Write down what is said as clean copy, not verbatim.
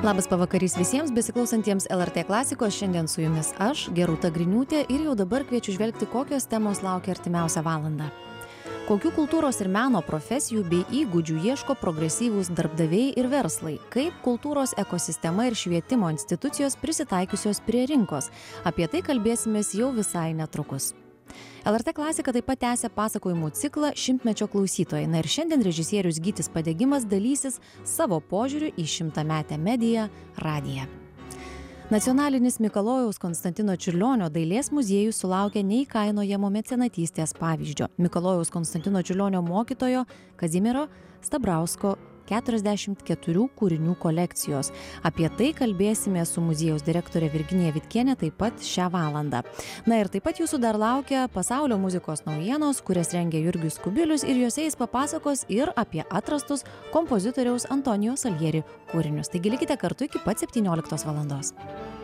Labas pavakarys visiems besiklausantiems LRT klasikos. Šiandien su jumis aš, Gerūta Griniūtė, ir jau dabar kviečiu žvelgti, kokios temos laukia artimiausią valandą. Kokių kultūros ir meno profesijų bei įgūdžių ieško progresyvūs darbdaviai ir verslai? Kaip kultūros ekosistema ir švietimo institucijos prisitaikiusios prie rinkos? Apie tai kalbėsimės jau visai netrukus. LRT klasika taip pat tęsia pasakojimų ciklą Šimtmečio klausytojai. Ir šiandien režisierius Gytis Padegimas dalysis savo požiūriu į 100-metę mediją radiją. Nacionalinis Mikalojaus Konstantino Čiurlionio dailės muziejus sulaukė neįkainojamo mecenatystės pavyzdžio. Mikalojaus Konstantino Čiurlionio mokytojo Kazimiero Stabrausko 44 kūrinių kolekcijos. Apie tai kalbėsime su muziejaus direktorė Virginija Vitkienė taip pat šią valandą. Ir taip pat jūsų dar laukia pasaulio muzikos naujienos, kurias rengia Jurgis Kubilius, ir juose jis papasakos ir apie atrastus kompozitoriaus Antonijo Salieri kūrinius. Taigi likite kartu iki pat 17 valandos.